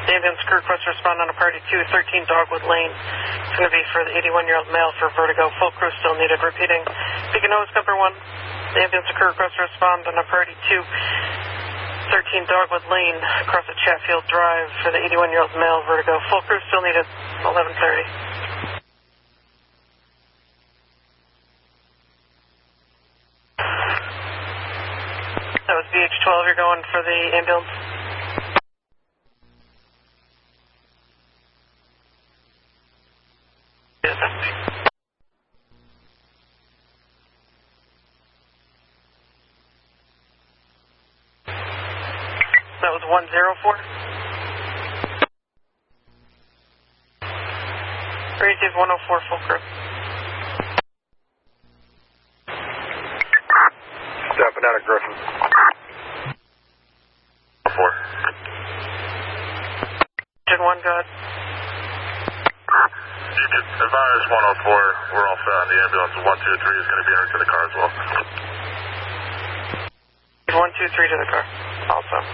Ambulance crew request to respond on a party 213 Dogwood Lane. It's going to be for the 81-year-old male for vertigo. Full crew still needed. Repeating. Beacon Nose, number 1. The ambulance crew request to respond on a party 213 Dogwood Lane across the Chatfield Drive for the 81-year-old male vertigo. Full crew still needed. 11:30. That was BH12. You're going for the ambulance. Yes, that was 104. Receive 104 full crew. Stepping out of Griffin. 4. Engine 1, go ahead. You can advise 104. We're all set on the ambulance. 123 is going to be entered to the car as well. 123 to the car. Also.